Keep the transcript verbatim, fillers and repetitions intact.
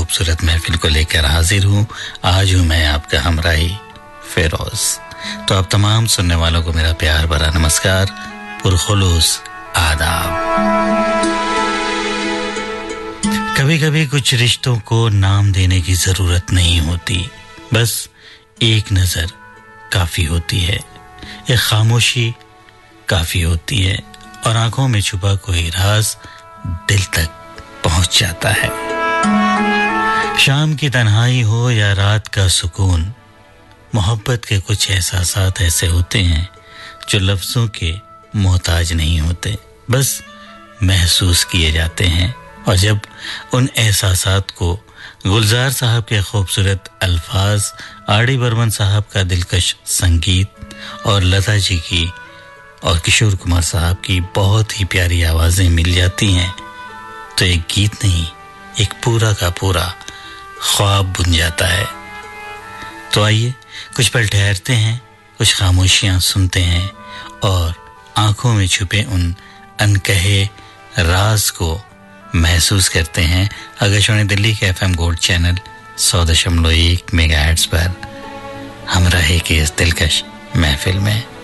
खूबसूरत महफिल को लेकर हाजिर हूँ। आज हूँ मैं आपका हमराही फिरोज। तो आप तमाम सुनने वालों को मेरा प्यार भरा नमस्कार, पुरखुलूस आदाब। कभी-कभी कुछ रिश्तों को नाम देने की जरूरत नहीं होती, बस एक नजर काफी होती है, एक खामोशी काफी होती है और आंखों में छुपा कोई राज दिल तक पहुंच जाता है। शाम की तन्हाई हो या रात का सुकून, मोहब्बत के कुछ एहसासात ऐसे होते हैं जो लफ्जों के मोहताज नहीं होते, बस महसूस किए जाते हैं। और जब उन एहसासात को गुलजार साहब के खूबसूरत अल्फाज, आर डी बर्मन साहब का दिलकश संगीत और लता जी की और किशोर कुमार साहब की बहुत ही प्यारी आवाजें मिल जाती हैं, तो एक गीत नहीं, एक पूरा का पूरा ख्वाब बुन जाता है। तो आइए कुछ पल ठहरते हैं, कुछ खामोशियां सुनते हैं और आंखों में छुपे उन अनकहे राज को महसूस करते हैं। आकाशवाणी दिल्ली के एफएम गोल्ड चैनल सौ दशमलव एक मेगाहर्ट्ज पर हमराही की इस दिलकश महफिल में।